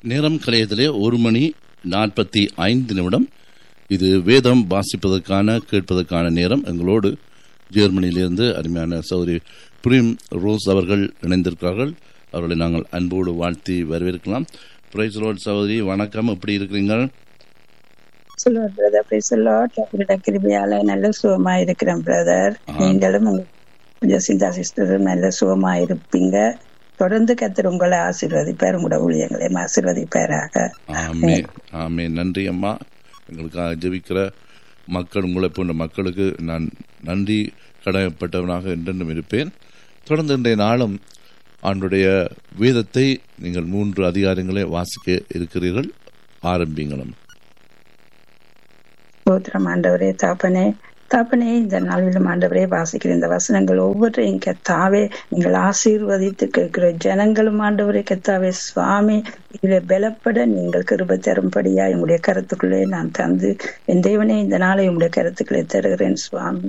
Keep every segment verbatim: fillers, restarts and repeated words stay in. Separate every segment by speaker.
Speaker 1: நேரம் கலையத்திலே ஒரு மணி நாற்பத்தி ஐந்து நிமிடம். இது வேதம் வாசிப்பதற்கான கேட்பதற்கான நேரம். எங்களோடு ஜெர்மனியிலிருந்து அருமையான சௌரி பிரிம் ரோஸ் அவர்கள் இணைந்திருக்கிறார்கள். அவர்களை நாங்கள் அன்போடு வாழ்த்தி வரவேற்கலாம். பிரைஸ் லார்ட் சகோதரி, வணக்கம். எப்படி இருக்கிறீங்க?
Speaker 2: கிருபையால நல்ல சுகமா இருக்கிறேன் பிரதர். நீங்களும் ஜெசிந்தா சிஸ்டரும் நல்ல சுகமா இருப்பீங்க. தொடர்ந்து கர்த்தர் உங்களை ஆசீர்வதிப்பார், உங்களோட ஊழியங்களை ஆசீர்வதிப்பாராக.
Speaker 1: ஆமென், ஆமென். நன்றி அம்மா. எங்களுக்காக ஜெபிக்கிற மக்கள், உங்களை போன்ற மக்களுக்கு நான் நன்றி கடமைப்பட்டவனாக என்றென்றும் இருப்பேன். தொடர்ந்து இன்றைய நாளும் ஆண்டுடைய வேதத்தை நீங்கள் மூன்று அதிகாரங்களை வாசிக்க இருக்கிறீர்கள். ஆரம்பிங்களும்.
Speaker 2: ஸ்தோத்திரம் ஆண்டவரே. தாப்பனே தாப்பனே இந்த நாளிலும் ஆண்டவரே வாசிக்கிற இந்த வசனங்கள் ஒவ்வொன்றையும் கத்தாவே நீங்கள் ஆசீர்வதித்து கேட்கிற ஜனங்களும் ஆண்டவரே கத்தாவே சுவாமி இதிலே பலப்பட நீங்கள் கிருபை தரும்படியா உங்களுடைய கருத்துக்களே நான் தந்து என் தேவனே இந்த நாளை உங்களுடைய கருத்துக்களை தருகிறேன் சுவாமி.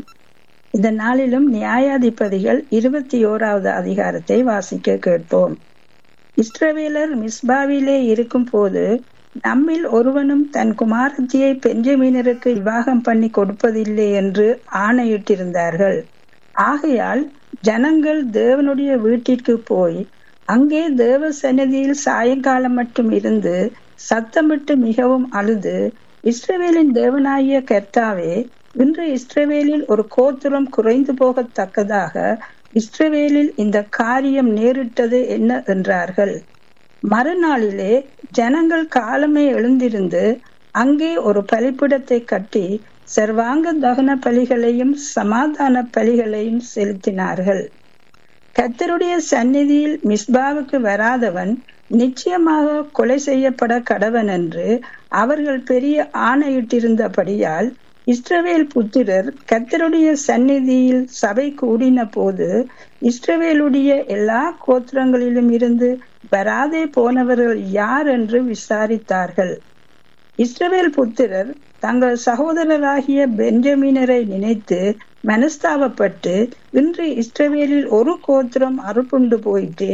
Speaker 2: இந்த நாளிலும் நியாயாதிபதிகள் இருபத்தி ஓராவது அதிகாரத்தை வாசிக்க கேட்போம். இஸ்ரவேலர் மிஸ்பாவிலே இருக்கும் போது நம்மில் ஒருவனும் தன் குமாரத்தியை பெஞ்சமீனருக்கு விவாகம் பண்ணி கொடுப்பதில்லை என்று ஆணையிட்டிருந்தார்கள். ஆகையால் ஜனங்கள் தேவனுடைய வீட்டிற்கு போய் அங்கே தேவ சந்நிதியில் சாயங்காலம் மட்டும் இருந்து சத்தமிட்டு மிகவும் அழுது, இஸ்ரவேலின் தேவனாகிய கர்த்தாவே, இன்று இஸ்ரவேலில் ஒரு கோத்திரம் குறைந்து போகத்தக்கதாக இஸ்ரவேலில் இந்த காரியம் நேரிட்டது என்ன என்றார்கள். மறுநாளிலே ஜனங்கள் காலமே எழுந்திருந்து அங்கே ஒரு பலிப்பிடத்தை கட்டி சர்வாங்க தகன பலிகளையும் சமாதான பலிகளையும் செலுத்தினார்கள். கர்த்தருடைய சந்நிதியில் மிஸ்பாவுக்கு வராதவன் நிச்சயமாக கொலை செய்யப்பட கடவன் என்று அவர்கள் பெரிய ஆணையிட்டிருந்தபடியால் இஸ்ரவேல் புத்திரர் கர்த்தருடைய சந்நிதியில் சபை கூடின போது இஸ்ரவேலுடைய எல்லா கோத்திரங்களிலும் இருந்து வராதே போனவர்கள் யார் என்று விசாரித்தார்கள். இஸ்ரவேல் புத்திரர் தங்கள் சகோதரராகிய பெஞ்சமீனரை நினைத்து மனஸ்தாபப்பட்டு, இன்று இஸ்ரவேலில் ஒரு கோத்திரம் அறுப்புண்டு போயிட்டு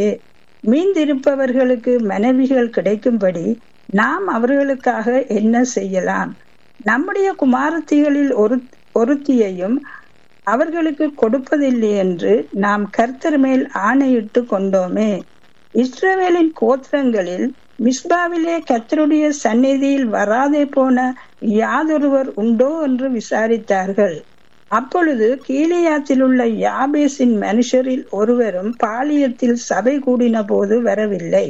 Speaker 2: மீந்திருப்பவர்களுக்கு மனைவிகள் கிடைக்கும்படி நாம் அவர்களுக்காக என்ன செய்யலாம்? நம்முடைய குமாரத்திகளில் ஒரு ஒருத்தியையும் அவர்களுக்கு கொடுப்பதில்லை என்று நாம் கர்த்தர் மேல் ஆணையிட்டு கொண்டோமே. இஸ்ரவேலின் கோத்திரங்களில் மிஸ்பாவிலே கர்த்தருடைய சந்நிதியில் வராதே போன யாதொருவர் உண்டோ என்று விசாரித்தார்கள். அப்பொழுது கீலேயாத்தில் உள்ள யாபேசின் மனுஷரில் ஒருவரும் பாளையத்தில் சபை கூடின போது வரவில்லை.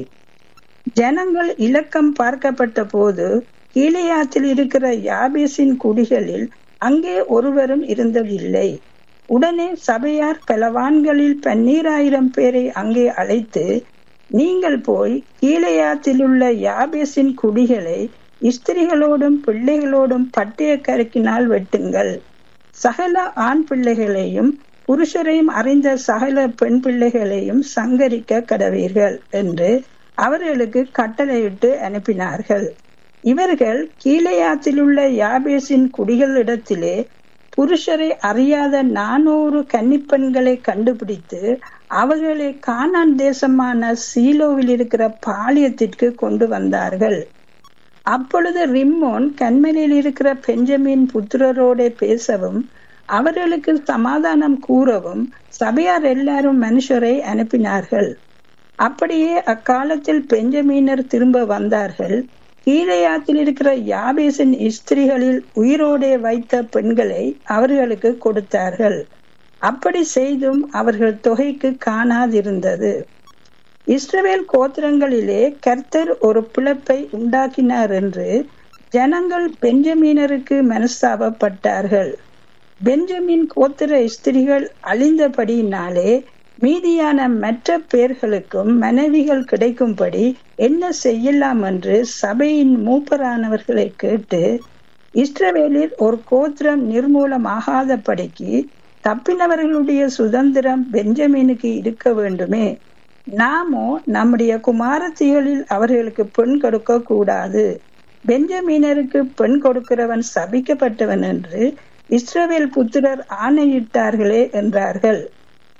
Speaker 2: ஜனங்கள் இலக்கம் பார்க்கப்பட்ட போது கீலேயாத்தில் இருக்கிற யாபேசின் குடிகளில் அங்கே ஒருவரும் இருந்ததில்லை. உடனே சபையார் பலவான்களில் பன்னீராயிரம் பேரை அங்கே அழைத்து, நீங்கள் போய் கீலேயாத்தில் உள்ள யாபேசின் குடிகளை ஸ்திரிகளோடும் பிள்ளைகளோடும் பட்டய கருக்கினால் வெட்டுங்கள். சகல ஆண் பிள்ளைகளையும் புருஷரையும் அறிந்த சகல பெண் பிள்ளைகளையும் சங்கரிக்க கடவீர்கள் என்று அவர்களுக்கு கட்டளையிட்டு அனுப்பினார்கள். இவர்கள் கீலேயாத்தில் உள்ள யாபேசின் குடிகளிடத்திலே புருஷரை அறியாத நானூறு கன்னிப்பெண்களை கண்டுபிடித்து அவர்களை கானான் தேசமான சீலோவில் இருக்கிற பாளையத்திற்கு கொண்டு வந்தார்கள். அப்பொழுது ரிம்மோன் கன்மலையில் இருக்கிற பெஞ்சமின் புத்திரரோட பேசவும் அவர்களுக்கு சமாதானம் கூறவும் சபையார் எல்லாரும் மனுஷரை அனுப்பினார்கள். அப்படியே அக்காலத்தில் பெஞ்சமீனர் திரும்ப வந்தார்கள். கீலேயாத்தில் இருக்கிற யாபேசின் ஸ்திரிகளில் உயிரோடே வைத்த பெண்களை அவர்களுக்கு கொடுத்தார்கள். அப்படி செய்தும் அவர்கள் தொகைக்கு காணாதிருந்தது. இஸ்ரவேல் கோத்திரங்களிலே கர்த்தர் ஒரு பிளப்பை உண்டாக்கினார் என்று ஜனங்கள் பெஞ்சமீனருக்கு மனஸ்தாபப்பட்டார்கள். பெஞ்சமின் கோத்திர ஸ்திரிகள் அழிந்தபடியினாலே மீதியான மற்ற பேர்களுக்கும் மனைவிகள் கிடைக்கும்படி என்ன செய்யலாம் என்று சபையின் மூப்பரானவர்களை கேட்டு, இஸ்ரவேலில் ஒரு கோத்திரம் நிர்மூலமாகாதபடிக்கு தப்பினவர்களுடைய சுதந்திரம் பெஞ்சமீனுக்கு இருக்க வேண்டுமே, நாமோ நம்முடைய குமாரத்திகளில் அவர்களுக்கு பெண் கொடுக்க கூடாது, பெஞ்சமீனருக்கு பெண் கொடுக்கிறவன் சபிக்கப்பட்டவன் என்று இஸ்ரவேல் புத்திரர் ஆணையிட்டார்களே என்றார்கள்.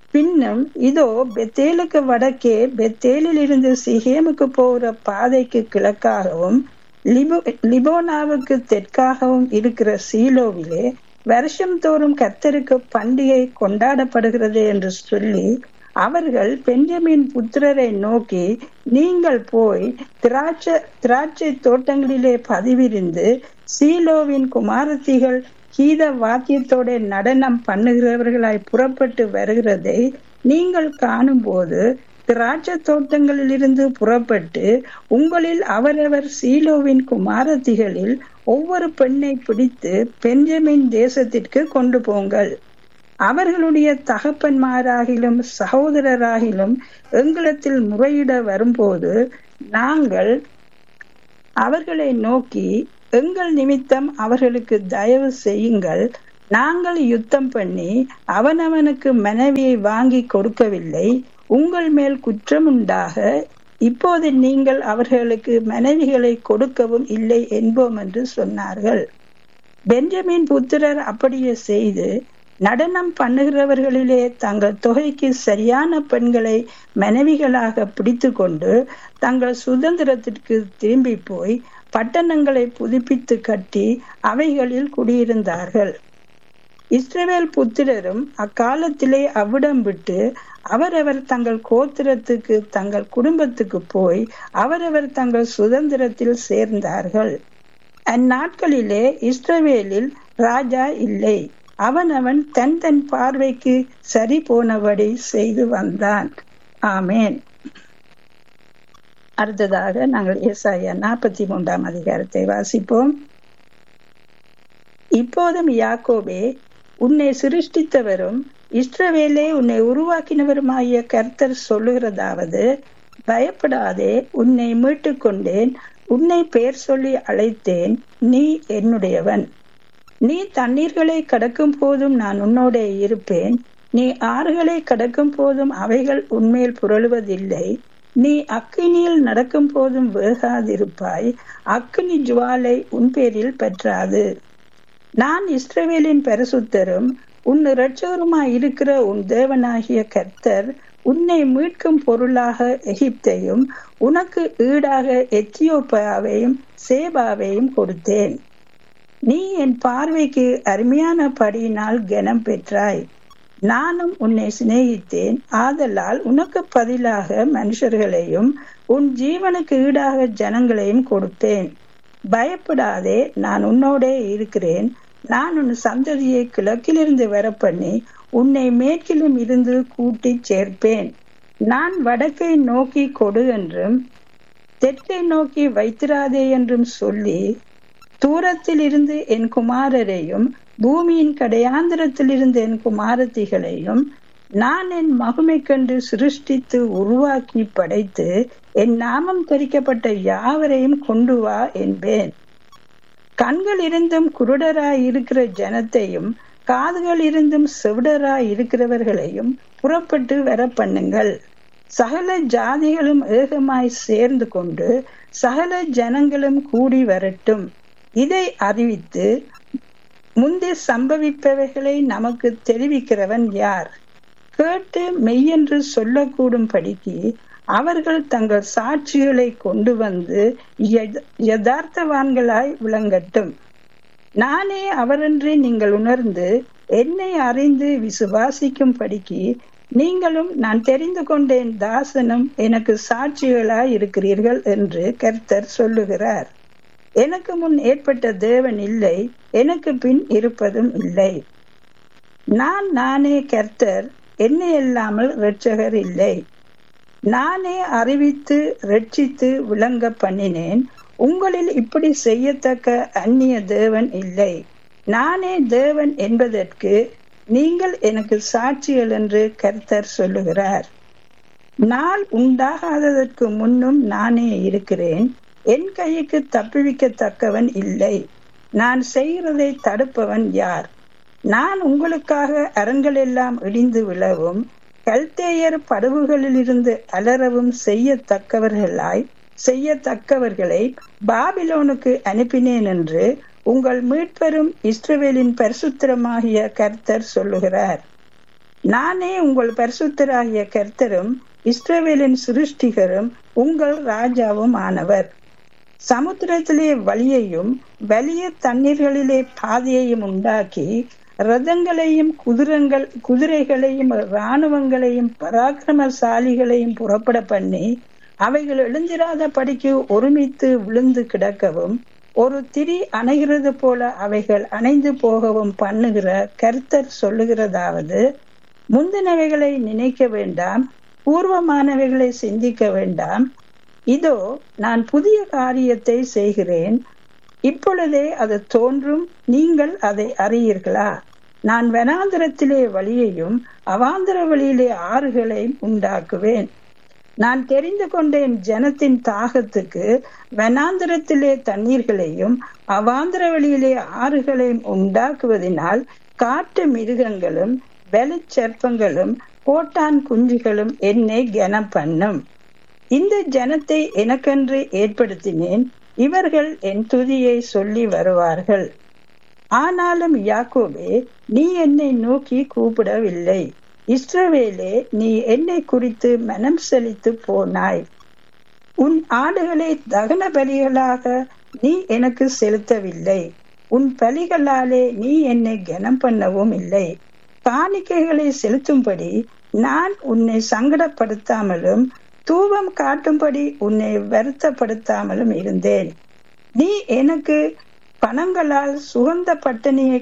Speaker 2: பின்னும் இதோ பெத்தேலுக்கு வடக்கே பெத்தேலில் இருந்து சிகேமுக்கு போகிற பாதைக்கு கிழக்காகவும் லிபோ லிபோனாவுக்கு தெற்காகவும் இருக்கிற சீலோவிலே வருஷம் தோறும் கர்த்தருக்கு பண்டிகை கொண்டாடப்படுகிறது என்று சொல்லி அவர்கள் பென்யமீன் புத்திரரை நோக்கி, நீங்கள் போய் திராட்சை திராட்சை தோட்டங்களிலே பதிவிருந்து சீலோவின் குமாரத்திகள் கீத வாத்தியத்தோட நடனம் பண்ணுகிறவர்களாய் புறப்பட்டு வருகிறதை நீங்கள் காணும் போது திராட்சை தோட்டங்களில் இருந்து புறப்பட்டு உங்களில் அவரவர் சீலோவின் குமாரத்திகளில் ஒவ்வொரு பெண்ணை பிடித்து பென்யமீன் தேசத்திற்கு கொண்டு போங்கள். அவர்களுடைய தகப்பன்மாராகிலும் சகோதரராகிலும் எங்களிடத்தில் முறையிட வரும்போது நாங்கள் அவர்களை நோக்கி, எங்கள் நிமித்தம் அவர்களுக்கு தயவு செய்யுங்கள், நாங்கள் யுத்தம் பண்ணி அவனவனுக்கு மனைவியை வாங்கி கொடுக்கவில்லை, உங்கள் மேல் குற்றம் உண்டாக இப்போது நீங்கள் அவர்களுக்கு மனைவிகளை கொடுக்கவும் இல்லை என்போம் என்று சொன்னார்கள். பென்யமீன் புத்திரர் அப்படியே செய்து நடனம் பண்ணுகிறவர்களிலே தங்கள் தொகைக்கு சரியான பெண்களை மனைவிகளாக பிடித்து கொண்டு தங்கள் சுதந்திரத்திற்கு திரும்பி போய் பட்டணங்களை புதுப்பித்து கட்டி அவைகளில் குடியிருந்தார்கள். இஸ்ரவேல் புத்திரரும் அக்காலத்திலே அவ்விடம் விட்டு அவரவர் தங்கள் கோத்திரத்துக்கு தங்கள் குடும்பத்துக்கு போய் அவரவர் தங்கள் சுதந்திரத்தில் சேர்ந்தார்கள். அந்நாட்களிலே இஸ்ரவேலில் ராஜா இல்லை, அவனவன் தன் தன் பார்வைக்கு சரி போனபடி செய்து வந்தான். ஆமேன். அடுத்ததாக நாங்கள் ஏசாயா நாற்பத்தி மூன்றாம் அதிகாரத்தை வாசிப்போம். இப்போதும் யாக்கோபே, உன்னை சிருஷ்டித்தவரும் இஸ்ரவேலே உன்னை உருவாக்கினவருமாகிய கர்த்தர் சொல்லுகிறதாவது, பயப்படாதே, உன்னை மீட்டு கொண்டேன், உன்னை பெயர் சொல்லி அழைத்தேன், நீ என்னுடையவன். நீ தண்ணீர்களை கடக்கும் போதும் நான் உன்னோட இருப்பேன், நீ ஆறுகளை கடக்கும் போதும் அவைகள் உன்மேல் புரளுவதில்லை, நீ அக்கினியில் நடக்கும் போதும் வேகாதிருப்பாய், அக்கினி ஜுவாலை உன் பேரில் பற்றாது. நான் இஸ்ரவேலின் பரிசுத்தரும் உன் இரட்சகருமாய் இருக்கிற உன் தேவனாகிய கர்த்தர் உன்னை மீட்கும் பொருளாக எகிப்தையும் உனக்கு ஈடாக எத்தியோப்பியாவையும் சேபாவையும் கொடுத்தேன். நீ என் பார்வைக்கு அருமையான படியினால் கனம் பெற்றாய். நானும் உன்னை சிநேகித்தேன், ஆதலால் உனக்கு பதிலாக மனுஷர்களையும் உன் ஜீவனுக்கு ஈடாக ஜனங்களையும் கொடுத்தேன். பயப்படாதே, நான் உன்னோடே இருக்கிறேன். நான் உன் சந்ததியை கிழக்கிலிருந்து வர பண்ணி உன்னை மேற்கிலும் இருந்து கூட்டி சேர்ப்பேன். நான் வடக்கை நோக்கி கொடு என்றும் தெற்கை நோக்கி வைத்திராதே என்றும் சொல்லி தூரத்தில் இருந்து என் குமாரரையும் பூமியின் கடையாந்திரத்தில் இருந்து என் குமாரத்திகளையும் நான் என் மகிமை கண்டு சிருஷ்டித்து உருவாக்கி படைத்து என் நாமம் தரிக்கப்பட்ட யாவரையும் கொண்டு வா என்பேன். கண்கள் இருந்தும் குருடராய் இருக்கிற ஜனத்தையும் காதுகள் இருந்தும் செவிடராய் இருக்கிறவர்களையும் புறப்பட்டு வர பண்ணுங்கள். சகல ஜாதிகளும் ஏகமாய் சேர்ந்து கொண்டு சகல ஜனங்களும் கூடி வரட்டும். இதை அறிவித்து முந்தி சம்பவிப்பவைகளை நமக்கு தெரிவிக்கிறவன் யார்? கேட்டு மெய்யென்று சொல்லக்கூடும் படிக்கு அவர்கள் தங்கள் சாட்சிகளை கொண்டு வந்து யதார்த்தவான்களாய் விளங்கட்டும். நானே அவரென்று நீங்கள் உணர்ந்து என்னை அறிந்து விசுவாசிக்கும் படிக்கு நீங்களும் நான் தெரிந்து கொண்டேன் தாசனும் எனக்கு சாட்சிகளாய் இருக்கிறீர்கள் என்று கர்த்தர் சொல்லுகிறார். எனக்கு முன் ஏற்பட்ட தேவன் இல்லை, எனக்கு பின் இருப்பதும் இல்லை. நான் நானே கர்த்தர், என்னை அல்லாமல் இரட்சகர் இல்லை. நானே அறிவித்து ரட்சித்து விளங்க பண்ணினேன். உங்களில் இப்படி செய்யத்தக்க அந்நிய தேவன் இல்லை. நானே தேவன் என்பதற்கு நீங்கள் எனக்கு சாட்சிகள் என்று கர்த்தர் சொல்லுகிறார். நாள் உண்டாகாததற்கு முன்னும் நானே இருக்கிறேன். என் கைக்கு தப்புவிக்கத்தக்கவன் இல்லை. நான் செய்கிறதை தடுப்பவன் யார்? நான் உங்களுக்காக அரண்கள் எல்லாம் இடிந்து விழவும் கல்தேயர் படவுகளில் இருந்து அலறவும் செய்யத்தக்கவர்களாய் செய்யத்தக்கவர்களை பாபிலோனுக்கு அனுப்பினேன் என்று உங்கள் மீட்பெரும் இஸ்ரவேலின் பரிசுத்தரமாகிய கர்த்தர் சொல்லுகிறார். நானே உங்கள் பரிசுத்தராகிய கர்த்தரும் இஸ்ரவேலின் சிருஷ்டிகரும் உங்கள் ராஜாவும் ஆனவர். சமுத்திரத்திலே வழியையும் வலிய தண்ணீர்களிலே பாதையையும் உண்டாக்கி ரதங்களையும் குதிரங்கள் குதிரைகளையும் இராணுவங்களையும் பராக்கிரமசாலிகளையும் புறப்பட பண்ணி அவைகள் எழுந்திராத படிக்கு ஒருமித்து விழுந்து கிடக்கவும் ஒரு திரி அணைகிறது போல அவைகள் அணைந்து போகவும் பண்ணுகிற கர்த்தர் சொல்லுகிறதாவது, முந்தினவைகளை நினைக்க வேண்டாம், பூர்வமானவைகளை சிந்திக்க வேண்டாம். இதோ நான் புதிய காரியத்தை செய்கிறேன், இப்பொழுதே அது தோன்றும், நீங்கள் அதை அறியீர்களா? நான் வனாந்திரத்திலே வழியையும் அவாந்திர வழியிலே ஆறுகளையும் உண்டாக்குவேன். நான் தெரிந்து கொண்டேன் ஜனத்தின் தாகத்துக்கு வனாந்திரத்திலே தண்ணீர்களையும் அவாந்திர வழியிலே ஆறுகளையும் உண்டாக்குவதனால் காட்டு மிருகங்களும் வெளிச்சற்பங்களும் கோட்டான் குஞ்சுகளும் என்னை கனம் பண்ணும். இந்த ஜனத்தை எனக்கென்று ஏற்படுத்தினேன், இவர்கள் என் துதியை சொல்லி வருவார்கள். ஆனாலும் யாக்கோபே, நீ என்னை நோக்கி கூப்பிடவில்லை, இஸ்ரவேலே, நீ என்னை குறித்து மனம் செலுத்து போனாய். உன் ஆடுகளை தகன பலிகளாக நீ எனக்கு செலுத்தவில்லை, உன் பலிகளாலே நீ என்னை கனம் பண்ணவும் இல்லை. காணிக்கைகளை செலுத்தும்படி நான் உன்னை சங்கடப்படுத்தாமலும் தூபம் காட்டும்படி உன்னை வருத்தப்படுத்தாமலும் இருந்தேன். நீ எனக்கு பணங்களால் சுகந்த பட்டணியை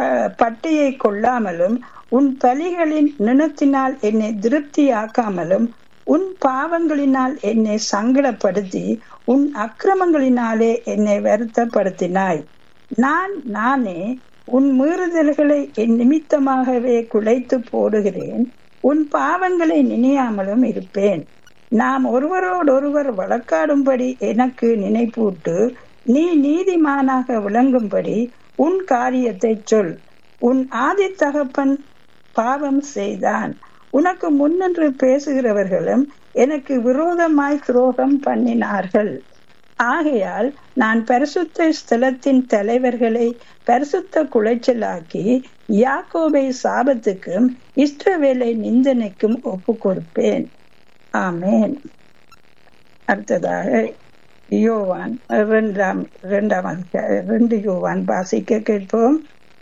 Speaker 2: பட்டையை கொள்ளாமலும் உன் பலிகளின் நினத்தினால் என்னை திருப்தியாக்காமலும் உன் பாவங்களினால் என்னை சங்கடப்படுத்தி உன் அக்கிரமங்களினாலே என்னை வருத்தப்படுத்தினாய். நான் நானே உன் மீறுதல்களை என் நிமித்தமாகவே குலைத்து போடுகிறேன், உன் பாவங்களை நினையாமலும் இருப்பேன். நாம் ஒருவரோடொருவர் வழக்காடும்படி எனக்கு நினைப்பூட்டு, நீ நீதிமானாக விளங்கும்படி உன் காரியத்தை சொல். உன் ஆதி தகப்பன் பாவம் செய்தான், உனக்கு முன்னின்று பேசுகிறவர்களும் எனக்கு விரோதமாய் துரோகம் பண்ணினார்கள். ஆகையால் நான் பரிசுத்த ஸ்தலத்தின் தலைவர்களை பரிசுத்த குலைச்சலாக்கி யாக்கோபை சாபத்துக்கும் இஸ்ரவேலை நிந்தனைக்கும் ஒப்பு கொடுப்பேன். ஆமேன். அடுத்ததாக யோவான் இரண்டாம் இரண்டாம் ரெண்டு யோவான் வாசிக்க கேட்போம்.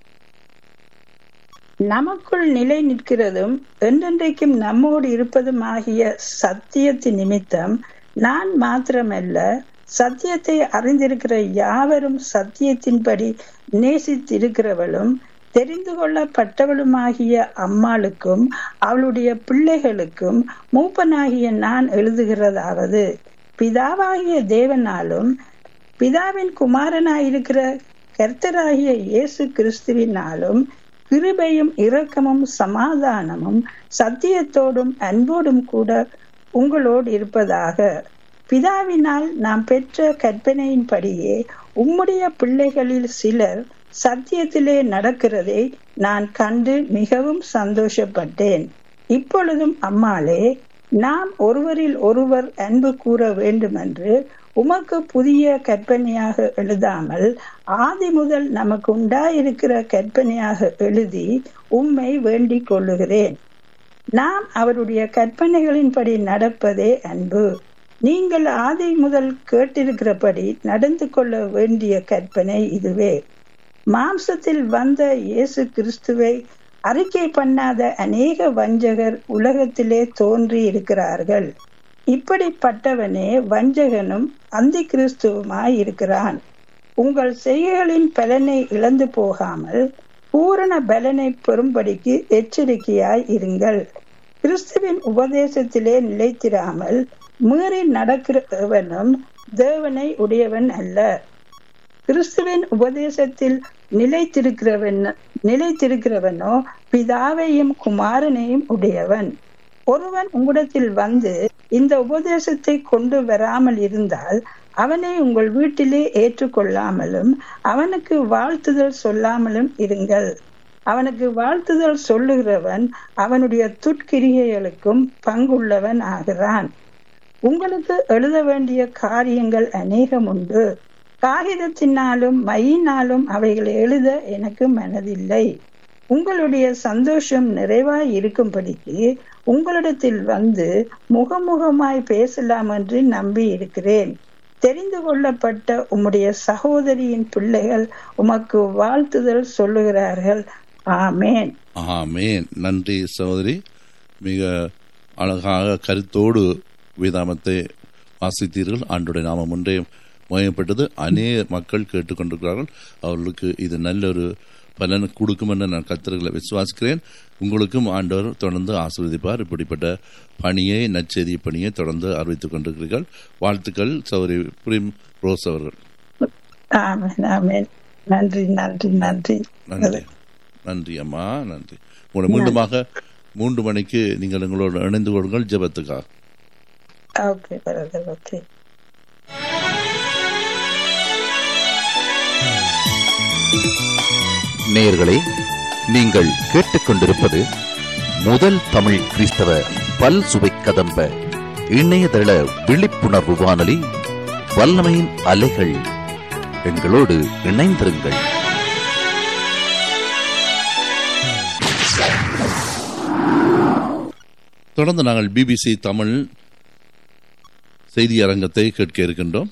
Speaker 2: நமக்குள் நிலை நிற்கிறதும் என்றென்றைக்கும் நம்மோடு இருப்பதும் ஆகிய சத்தியத்தின் நிமித்தம் நான் மாத்திரமல்ல, சத்தியத்தை அறிந்திருக்கிற யாவரும் சத்தியத்தின்படி நேசித்திருக்கிறவளும் தெரிந்து கொள்ளப்பட்டவளுமாகிய அம்மாளுக்கும் அவளுடைய பிள்ளைகளுக்கும் மூப்பனாகிய நான் எழுதுகிறதாவது, பிதாவாகிய தேவனாலும் பிதாவின் குமாரனாயிருக்கிற கர்த்தராகிய இயேசு கிறிஸ்துவினாலும் கிருபையும் இரக்கமும் சமாதானமும் சத்தியத்தோடும் அன்போடும் கூட உங்களோடு இருப்பதாக. பிதாவினால் நாம் பெற்ற கற்பனையின்படியே உம்முடைய பிள்ளைகளில் சிலர் சத்தியத்திலே நடக்கிறதை நான் கண்டு மிகவும் சந்தோஷப்பட்டேன். இப்பொழுதும் அம்மாளே, நாம் ஒருவரில் ஒருவர் அன்பு கூற வேண்டுமென்று உமக்கு புதிய கற்பனையாக எழுதாமல் ஆதி முதல் நமக்கு உண்டாயிருக்கிற கற்பனையாக எழுதி உம்மை வேண்டிக் கொள்ளுகிறேன். நாம் அவருடைய கற்பனைகளின்படி நடப்பதே அன்பு. நீங்கள் ஆதி முதல் கேட்டிருக்கிறபடி நடந்து கொள்ள வேண்டிய கற்பனை இதுவே. மாம்சத்தில் வந்த இயேசு கிறிஸ்துவை அறிக்கை பண்ணாத அநேக வஞ்சகர் உலகத்திலே தோன்றி இருக்கிறார்கள். இப்படிப்பட்டவனே வஞ்சகனும் அந்தி கிறிஸ்துவுமாய் இருக்கிறான். உங்கள் செய்கைகளின் பலனை இழந்து போகாமல் பூரண பலனை பெறும்படிக்கு எச்சரிக்கையாய் இருங்கள். கிறிஸ்துவின் உபதேசத்திலே நிலைத்திராமல் மீறி நடக்கிறவனும் தேவனை உடையவன் அல்ல. கிறிஸ்துவின் உபதேசத்தில் நிலைத்திருக்கிறவன் நிலைத்திருக்கிறவனோ பிதாவையும் குமாரனையும் உடையவன். ஒருவன் உங்களிடத்தில் வந்து இந்த உபதேசத்தை கொண்டு வராமல் இருந்தால் அவனை உங்கள் வீட்டிலே ஏற்றுக்கொள்ளாமலும் அவனுக்கு வாழ்த்துதல் சொல்லாமலும் இருங்கள். அவனுக்கு வாழ்த்துதல் சொல்லுகிறவன் அவனுடைய துட்கிரியைகளுக்கும் பங்குள்ளவன் ஆகிறான். உங்களுக்கு எழுத வேண்டிய காரியங்கள் அநேகம் உண்டு. காகிதத்தினாலும் மையினாலும் அவைகளை எழுத எனக்கு மனதில்லை. உங்களுடைய சந்தோஷம் நிறைவாய் இருக்கும்படிக்கு உங்களிடத்தில் வந்து முகமுகமாய் பேசலாம் என்று நம்பி இருக்கிறேன். தெரிந்து கொள்ளப்பட்ட உம்முடைய சகோதரியின் பிள்ளைகள் உமக்கு வாழ்த்துதல் சொல்லுகிறார்கள். ஆமேன்.
Speaker 1: ஆமேன். நன்றி சகோதரி, மிக அழகாக கருத்தோடு வேதாமத்தை வாசித்தீர்கள். ஆண்டுடைய நாமம் ஒன்றே மயப்பட்டது. அநேக மக்கள் கேட்டுக்கொண்டிருக்கிறார்கள். அவர்களுக்கு இது நல்ல ஒரு பலன் கொடுக்கும் என்று நான் கர்த்தர்களை விசுவாசிக்கிறேன். உங்களுக்கும் ஆண்டவர் தொடர்ந்து ஆசீர்வதிப்பார். இப்படிப்பட்ட பணியை, நற்செய்தி பணியை தொடர்ந்து அறிவித்துக் கொண்டிருக்கிறீர்கள். வாழ்த்துக்கள் சௌரி பிரிம் ரோஸ் அவர்கள்.
Speaker 2: நன்றி நன்றி நன்றி
Speaker 1: நன்றி நன்றி அம்மா, நன்றி. உங்களை மீண்டுமாக மூன்று மணிக்கு நீங்கள் எங்களோடு இணைந்து கொள்ளுங்கள் ஜெபத்துக்காக.
Speaker 2: Okay brother, okay.
Speaker 3: நேயர்களே, நீங்கள் கேட்டுக்கொண்டிருப்பது முதல் தமிழ் கிறிஸ்தவ பல் சுவை கதம்ப இணையதள விழிப்புணர்வு வானொலி, வல்லமையின் அலைகள். எங்களோடு இணைந்திருங்கள்.
Speaker 1: தொடர்ந்து நாங்கள் பிபிசி தமிழ் செய்தி அரங்கத்தை கேட்க இருக்கின்றோம்.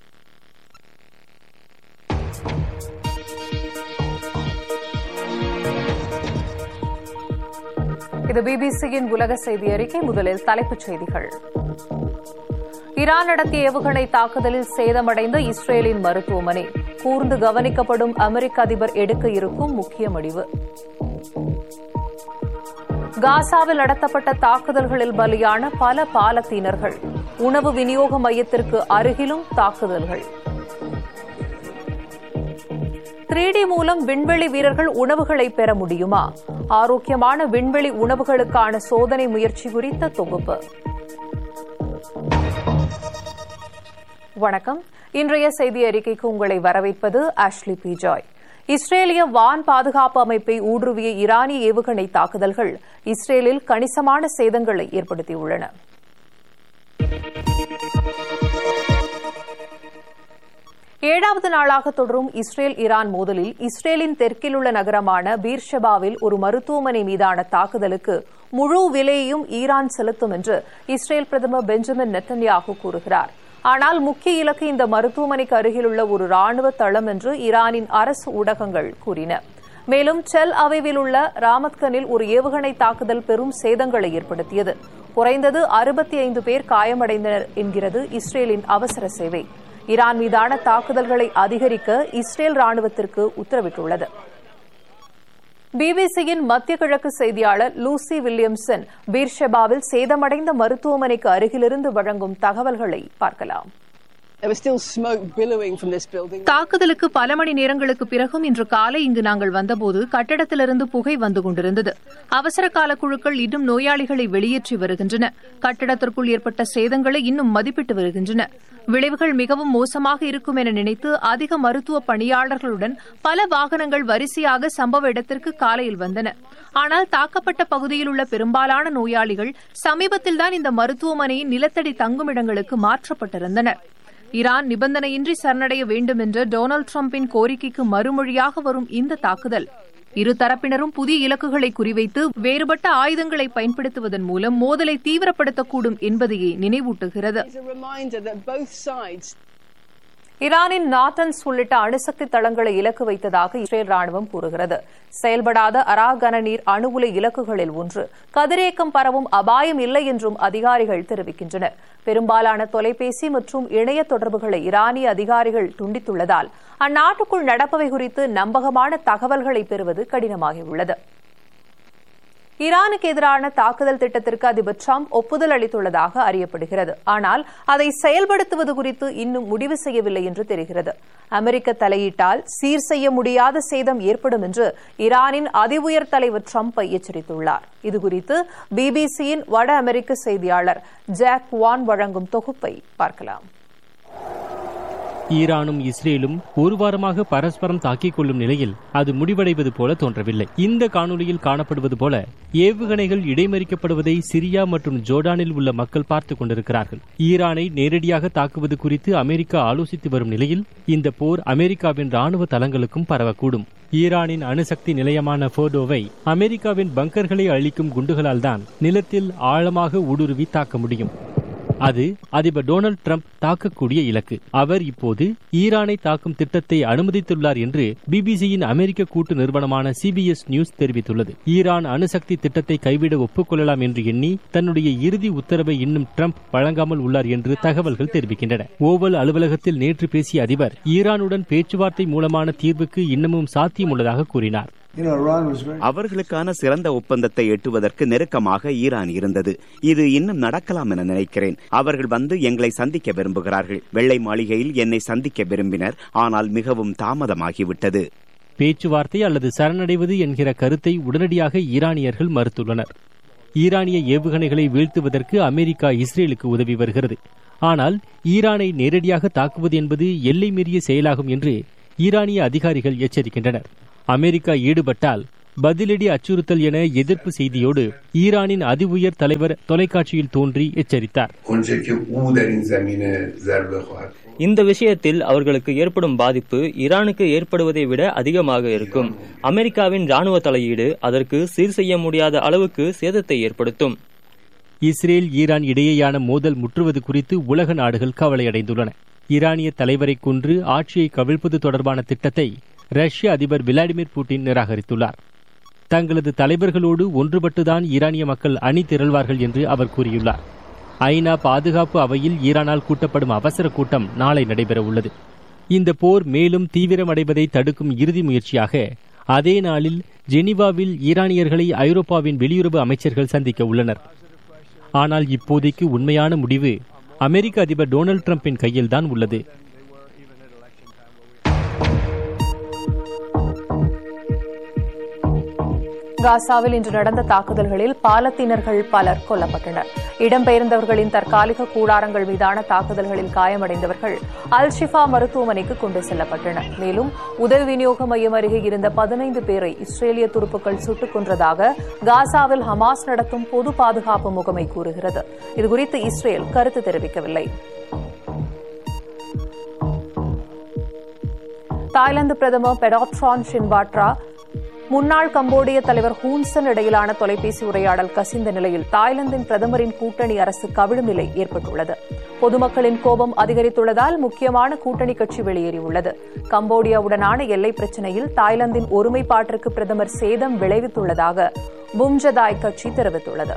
Speaker 4: இது பிபிசியின் உலக செய்தி அறிக்கை. முதலில் தலைப்புச் செய்திகள். ஈரான் நடத்திய ஏவுகணை தாக்குதலில் சேதமடைந்த இஸ்ரேலின் மருத்துவமனை, கூர்ந்து கவனிக்கப்படும் அமெரிக்க அதிபர் எடுக்க இருக்கும் முக்கிய முடிவு. காசாவில் நடத்தப்பட்ட தாக்குதல்களில் பலியான பல பாலத்தீனர்கள், உணவு விநியோக மையத்திற்கு அருகிலும் தாக்குதல்கள். த்ரீ டி மூலம் விண்வெளி வீரர்கள் உணவுகளை பெற முடியுமா? ஆரோக்கியமான விண்வெளி உணவுகளுக்கான சோதனை முயற்சி குறித்த தொகுப்பு. வணக்கம். இன்றைய செய்தி அறிக்கைக்கு உங்களை வரவேற்பது ஆஷ்லி பி ஜாய். இஸ்ரேலிய வான் பாதுகாப்பு அமைப்பை ஊடுருவிய ஈரானிய ஏவுகணை தாக்குதல்கள் இஸ்ரேலில் கணிசமான சேதங்களை ஏற்படுத்தியுள்ளன. ஏழாவது நாளாக தொடரும் இஸ்ரேல் ஈரான் மோதலில் இஸ்ரேலின் தெற்கில் உள்ள நகரமான பீர்ஷெபாவில் ஒரு மருத்துவமனை மீதான தாக்குதலுக்கு முழு விலையையும் ஈரான் செலுத்தும் என்று இஸ்ரேல் பிரதமர் பெஞ்சமின் நெத்தன்யாகு கூறுகிறார். ஆனால் முக்கிய இலக்கு இந்த மருத்துவமனைக்கு அருகிலுள்ள ஒரு ராணுவ தளம் என்று ஈரானின் அரசு ஊடகங்கள் கூறின. மேலும் டெல் அவிவில் உள்ள ராமத்கனில் ஒரு ஏவுகணை தாக்குதல் பெரும் சேதங்களை ஏற்படுத்தியது. குறைந்தது அறுபத்தி ஐந்து பேர் காயமடைந்தனர் என்கிறது இஸ்ரேலின் அவசர சேவை. ஈரான் மீதான தாக்குதல்களை அதிகரிக்க இஸ்ரேல் ராணுவத்திற்கு உத்தரவிட்டுள்ளது. பிபிசியின் மத்திய கிழக்கு செய்தியாளர் லூசி வில்லியம்சன் பீர்ஷெபாவில் சேதமடைந்த மருத்துவமனைக்கு அருகிலிருந்து வழங்கும் தகவல்களை பார்க்கலாம். தாக்குதலுக்கு பல மணி நேரங்களுக்கு பிறகும் இன்று காலை இங்கு நாங்கள் வந்தபோது கட்டடத்திலிருந்து புகை வந்து கொண்டிருந்தது. அவசர கால குழுக்கள் இன்னும் நோயாளிகளை வெளியேற்றி வருகின்றன. கட்டடத்திற்குள் ஏற்பட்ட சேதங்களை இன்னும் மதிப்பிட்டு வருகின்றன. விளைவுகள் மிகவும் மோசமாக இருக்கும் என நினைத்து அதிக மருத்துவ பணியாளர்களுடன் பல வாகனங்கள் வரிசையாக சம்பவ இடத்திற்கு காலையில் வந்தன. ஆனால் தாக்கப்பட்ட பகுதியில் உள்ள பெரும்பாலான நோயாளிகள் சமீபத்தில்தான் இந்த மருத்துவமனையின் நிலத்தடி தங்குமிடங்களுக்கு மாற்றப்பட்டிருந்தனர். ஈரான் நிபந்தனையின்றி சரணடைய வேண்டும் என்ற டொனால்டு டிரம்பின் கோரிக்கைக்கு மறுமொழியாக வரும் இந்த தாக்குதல் இருதரப்பினரும் புதிய இலக்குகளை குறிவைத்து வேறுபட்ட ஆயுதங்களை பயன்படுத்துவதன் மூலம் மோதலை தீவிரப்படுத்தக்கூடும் என்பதையே நினைவூட்டுகிறது. ஈரானின் நாத்தன்ஸ் உள்ளிட்ட அணுசக்தி தளங்களை இலக்கு வைத்ததாக இஸ்ரேல் ராணுவம் கூறுகிறது. செயல்படாத அராகன நீர் அணு உலை இலக்குகளில் ஒன்று. கதிரியக்கம் பரவும் அபாயம் இல்லை என்றும் அதிகாரிகள் தெரிவிக்கின்றனர். பெரும்பாலான தொலைபேசி மற்றும் இணைய தொடர்புகளை ஈரானிய அதிகாரிகள் துண்டித்துள்ளதால் அந்நாட்டுக்குள் நடப்பவை குறித்து நம்பகமான தகவல்களை பெறுவது கடினமாகியுள்ளது. ஈரானுக்கு எதிரான தாக்குதல் திட்டத்திற்கு அதிபர் டிரம்ப் ஒப்புதல் அளித்துள்ளதாக அறியப்படுகிறது. ஆனால் அதை செயல்படுத்துவது குறித்து இன்னும் முடிவு செய்யவில்லை என்று தெரிகிறது. அமெரிக்க தலையீட்டால் சீர் செய்ய முடியாத சேதம் ஏற்படும் என்று ஈரானின் அதிஉயர் தலைவர் டிரம்பை எச்சரித்துள்ளார். இதுகுறித்து பிபிசியின் வட அமெரிக்க செய்தியாளர் ஜாக் வான் வழங்கும் தொகுப்பை பார்க்கலாம்.
Speaker 5: ஈரானும் இஸ்ரேலும் ஒரு வாரமாக பரஸ்பரம் தாக்கிக் கொள்ளும் நிலையில் அது முடிவடைவது போல தோன்றவில்லை. இந்த காணொலியில் காணப்படுவது போல ஏவுகணைகள் இடைமறிக்கப்படுவதை சிரியா மற்றும் ஜோர்டானில் உள்ள மக்கள் பார்த்துக் கொண்டிருக்கிறார்கள். ஈரானை நேரடியாக தாக்குவது குறித்து அமெரிக்கா ஆலோசித்து வரும் நிலையில் இந்த போர் அமெரிக்காவின் ராணுவ தளங்களுக்கும் பரவக்கூடும். ஈரானின் அணுசக்தி நிலையமான ஃபோர்டோவை அமெரிக்காவின் பங்கர்களை அழிக்கும் குண்டுகளால் தான் நிலத்தில் ஆழமாக ஊடுருவி தாக்க முடியும். அது அதிபர் டொனால்டு டிரம்ப் தாக்கக்கூடிய இலக்கு. அவர் இப்போது ஈரானை தாக்கும் திட்டத்தை அனுமதித்துள்ளார் என்று பிபிசியின் அமெரிக்க கூட்டு நிறுவனமான சிபிஎஸ் நியூஸ் தெரிவித்துள்ளது. ஈரான் அணுசக்தி திட்டத்தை கைவிட ஒப்புக்கொள்ளலாம் என்று எண்ணி தன்னுடைய இறுதி உத்தரவை இன்னும் டிரம்ப் வழங்காமல் உள்ளார் என்று தகவல்கள் தெரிவிக்கின்றன. ஓவல் அலுவலகத்தில் நேற்று பேசிய அதிபர் ஈரானுடன் பேச்சுவார்த்தை மூலமான தீர்வுக்கு இன்னமும் சாத்தியம் உள்ளதாக கூறினார்.
Speaker 6: அவர்களுக்கான சிறந்த ஒப்பந்தத்தை எட்டுவதற்கு நெருக்கமாக ஈரான் இருந்தது. இது இன்னும் நடக்கலாம் என நினைக்கிறேன். அவர்கள் வந்து எங்களை சந்திக்க விரும்புகிறார்கள். வெள்ளை மாளிகையில் என்னை சந்திக்க விரும்பினர், ஆனால் மிகவும் தாமதமாகிவிட்டது.
Speaker 5: பேச்சுவார்த்தை அல்லது சரணடைவது என்கிற கருத்தை உடனடியாக ஈரானியர்கள் மறுத்துள்ளனர். ஈரானிய ஏவுகணைகளை வீழ்த்துவதற்கு அமெரிக்கா இஸ்ரேலுக்கு உதவி வருகிறது. ஆனால் ஈரானை நேரடியாக தாக்குவது என்பது எல்லை மீறிய செயலாகும் என்று ஈரானிய அதிகாரிகள் எச்சரிக்கின்றனர். அமெரிக்கா ஈடுபட்டால் பதிலடி அச்சுறுத்தல் என எதிர்ப்பு செய்தியோடு ஈரானின் அதி உயர் தலைவர் தொலைக்காட்சியில் தோன்றி எச்சரித்தார்.
Speaker 7: இந்த விஷயத்தில் அவர்களுக்கு ஏற்படும் பாதிப்பு ஈரானுக்கு ஏற்படுவதை விட அதிகமாக இருக்கும். அமெரிக்காவின் ராணுவ தலையீடு அதற்கு சீர் செய்ய முடியாத அளவுக்கு சேதத்தை ஏற்படுத்தும்.
Speaker 5: இஸ்ரேல் ஈரான் இடையேயான மோதல் முற்றுவது குறித்து உலக நாடுகள் கவலையடைந்துள்ளன. ஈரானிய தலைவரை கொன்று ஆட்சியை கவிழ்ப்பது தொடர்பான திட்டத்தை ரஷ்ய அதிபர் விளாடிமிர் புட்டின் நிராகரித்துள்ளார். தங்களது தலைவர்களோடு ஒன்றுபட்டுதான் ஈரானிய மக்கள் அணி திரள்வார்கள் என்று அவர் கூறியுள்ளார். ஐநா பாதுகாப்பு அவையில் ஈரானால் கூட்டப்படும் அவசர கூட்டம் நாளை நடைபெற உள்ளது. இந்த போர் மேலும் தீவிரமடைவதை தடுக்கும் இறுதி முயற்சியாக அதே நாளில் ஜெனீவாவில் ஈரானியர்களை ஐரோப்பாவின் வெளியுறவு அமைச்சர்கள் சந்திக்க உள்ளனர். ஆனால் இப்போதைக்கு உண்மையான முடிவு அமெரிக்க அதிபர் டொனால்டு டிரம்பின் கையில்தான் உள்ளது.
Speaker 4: காசாவில் இன்று நடந்த தாக்குதல்களில் பாலத்தீனர்கள் பலர் கொல்லப்பட்டனர். இடம்பெயர்ந்தவர்களின் தற்காலிக கூடாரங்கள் மீதான தாக்குதல்களில் காயமடைந்தவர்கள் அல் ஷிஃபா மருத்துவமனைக்கு கொண்டு செல்லப்பட்டனர். மேலும் உதவி விநியோக மையம் அருகே இருந்த பதினைந்து பேரை இஸ்ரேலிய துருப்புக்கள் சுட்டுக் கொன்றதாக காசாவில் ஹமாஸ் நடத்தும் பொது பாதுகாப்பு முகமை கூறுகிறது. இதுகுறித்து இஸ்ரேல் கருத்து தெரிவிக்கவில்லை. தாய்லாந்து பிரதமர் பெடாட்ரான் ஷின்வாட்ரா முன்னாள் கம்போடிய தலைவர் ஹூன்சன் இடையிலான தொலைபேசி உரையாடல் கசிந்த நிலையில் தாய்லாந்தின் பிரதமரின் கூட்டணி அரசு கவிழும் நிலை ஏற்பட்டுள்ளது. பொதுமக்களின் கோபம் அதிகரித்துள்ளதால் முக்கியமான கூட்டணி கட்சி வெளியேறியுள்ளது. கம்போடியாவுடனான எல்லை பிரச்சினையில் தாய்லாந்தின் ஒருமைப்பாட்டிற்கு பிரதமர் சேதம் விளைவித்துள்ளதாக பும்ஜதாய் கட்சி தெரிவித்துள்ளது.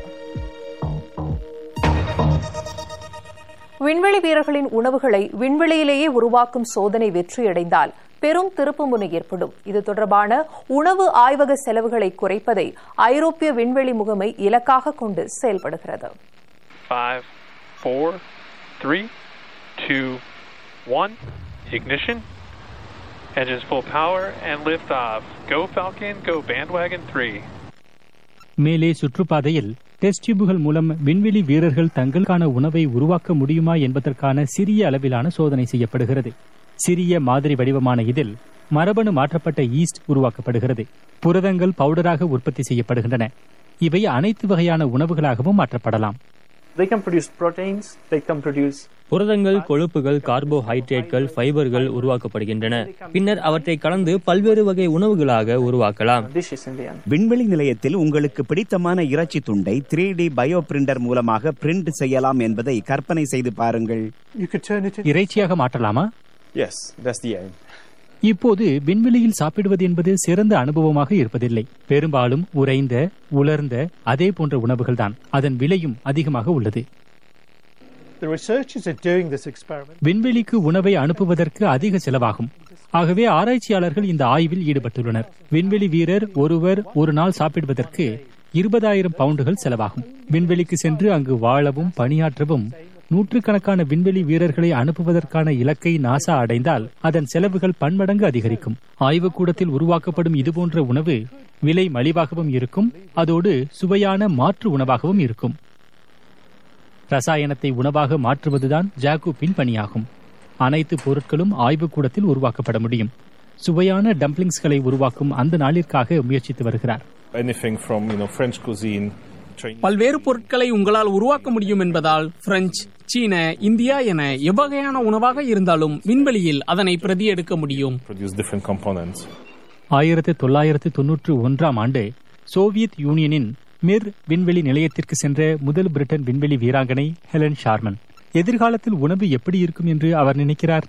Speaker 4: விண்வெளி வீரர்களின் உணவுகளை விண்வெளியிலேயே உருவாக்கும் சோதனை வெற்றியடைந்தால் பெரும் திருப்புமுனை ஏற்படும். இது தொடர்பான உணவு ஆய்வக செலவுகளை குறைப்பதை ஐரோப்பிய விண்வெளி முகமை இலக்காக கொண்டு செயல்படுகிறது.
Speaker 8: five, four, three, two, one, ignition. Engines full power and lift off. Go Falcon, go Bandwagon three.
Speaker 5: மேலே சுற்றுப்பாதையில் டெஸ்ட் டியூபுகள் மூலம் விண்வெளி வீரர்கள் தங்களுக்கான உணவை உருவாக்க முடியுமா என்பதற்கான சிறிய அளவிலான சோதனை செய்யப்படுகிறது. சிறிய மாதிரி வடிவமான இதில் மரபணு மாற்றப்பட்ட ஈஸ்ட் உருவாக்கப்படுகிறது. புரதங்கள் பவுடராக உற்பத்தி செய்யப்படுகின்றன. இவை அனைத்து வகையான உணவுகளாகவும் மாற்றப்படலாம்.
Speaker 7: புரதங்கள், கொழுப்புகள், கார்போஹைட்ரேட்கள், ஃபைபர்கள் உருவாக்கப்படுகின்றன. பின்னர் அவற்றை கலந்து பல்வேறு வகை உணவுகளாக உருவாக்கலாம்.
Speaker 6: விண்வெளி நிலையத்தில் உங்களுக்கு பிடித்தமான இறைச்சி துண்டை த்ரீ டி பயோ பிரிண்டர் மூலமாக பிரிண்ட் செய்யலாம் என்பதை கற்பனை செய்து பாருங்கள்.
Speaker 5: இறைச்சியாக மாற்றலாமா? இப்போது விண்வெளியில் சாப்பிடுவது என்பது சிறந்த அனுபவமாக இருப்பதில்லை. பெரும்பாலும் உறைந்த, உலர்ந்த அதே போன்ற உணவுகள்தான். அதன் விலையும் அதிகமாக உள்ளது. விண்வெளிக்கு உணவை அனுப்புவதற்கு அதிக செலவாகும். ஆகவே ஆராய்ச்சியாளர்கள் இந்த ஆய்வில் ஈடுபட்டுள்ளனர். விண்வெளி வீரர் ஒருவர் ஒரு நாள் சாப்பிடுவதற்கு இருபதாயிரம் பவுண்டுகள் செலவாகும். விண்வெளிக்கு சென்று அங்கு வாழவும் பணியாற்றவும் நூற்றுக்கணக்கான விண்வெளி வீரர்களை அனுப்புவதற்கான இலக்கை நாசா அடைந்தால் அதன் செலவுகள் பன்மடங்கு அதிகரிக்கும். ஆய்வுக்கூடத்தில் உருவாக்கப்படும் இதுபோன்ற உணவு விலை மலிவாகவும் இருக்கும். அதோடு சுவையான மாற்று உணவாகவும் இருக்கும். ரசாயனத்தை உணவாக மாற்றுவதுதான் ஜாக்கூப்பின் பணியாகும். அனைத்து பொருட்களும் ஆய்வுக்கூடத்தில் உருவாக்கப்பட முடியும். சுவையான டம்ப்ளிங்ஸ்களை உருவாக்கும் அந்த நாளிற்காக முயற்சித்து வருகிறார்.
Speaker 9: பல்வேறு பொருட்களை உங்களால் உருவாக்க முடியும் என்பதால் பிரெஞ்சு, சீன, இந்தியா என எவ்வகையான உணவாக இருந்தாலும் விண்வெளியில் அதனை பிரதி எடுக்க முடியும்.
Speaker 10: ஆயிரத்தி தொள்ளாயிரத்து தொன்னூற்று ஒன்றாம் ஆண்டு சோவியத் யூனியனின் மிர் விண்வெளி நிலையத்திற்கு சென்ற முதல் பிரிட்டன் விண்வெளி வீராங்கனை ஹெலன் ஷார்மன். எதிர்காலத்தில் உணவு எப்படி இருக்கும் என்று அவர் நினைக்கிறார்.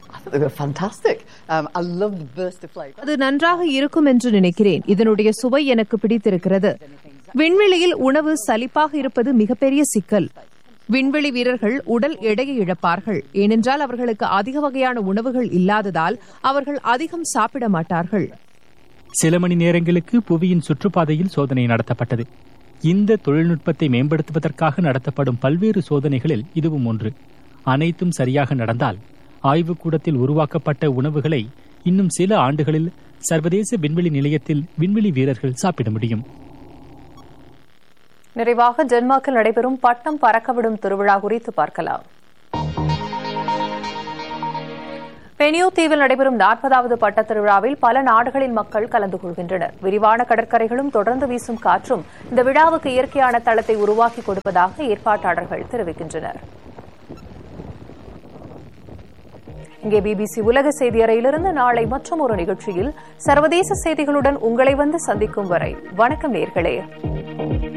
Speaker 4: அது நன்றாக இருக்கும் என்று நினைக்கிறேன். இதனுடைய சுவை எனக்கு பிடித்திருக்கிறது. விண்வெளியில் உணவு சலிப்பாக இருப்பது மிகப்பெரிய சிக்கல். விண்வெளி வீரர்கள் உடல் எடையை இழப்பார்கள். ஏனென்றால் அவர்களுக்கு அதிக வகையான உணவுகள் இல்லாததால் அவர்கள் அதிகம் சாப்பிட மாட்டார்கள்.
Speaker 10: சில மணி நேரங்களுக்கு புவியின் சுற்றுப்பாதையில் சோதனை நடத்தப்பட்டது. இந்த தொழில்நுட்பத்தை மேம்படுத்துவதற்காக நடத்தப்படும் பல்வேறு சோதனைகளில் இதுவும் ஒன்று. அனைத்தும் சரியாக நடந்தால் ஆய்வுக்கூடத்தில் உருவாக்கப்பட்ட உணவுகளை இன்னும் சில ஆண்டுகளில் சர்வதேச விண்வெளி நிலையத்தில் விண்வெளி வீரர்கள் சாப்பிட முடியும்.
Speaker 4: நிறைவாக டென்மார்க்கில் நடைபெறும் பட்டம் பறக்கவிடும் திருவிழா குறித்து பார்க்கலாம். பெனியோ தீவில் நடைபெறும் நாற்பதாவது பட்ட திருவிழாவில் பல நாடுகளின் மக்கள் கலந்து கொள்கின்றனர். விரிவான கடற்கரைகளும் தொடர்ந்து வீசும் காற்றும் இந்த விழாவுக்கு இயற்கையான தளத்தை உருவாக்கி கொடுப்பதாக ஏற்பாட்டாளர்கள் தெரிவிக்கின்றனர். இங்கே பிபிசி உலக செய்தி அறையிலிருந்து நாளை மற்றும் ஒரு நிகழ்ச்சியில் சர்வதேச செய்திகளுடன் உங்களை வந்து சந்திக்கும் வரை வணக்கம் நேயர்களே.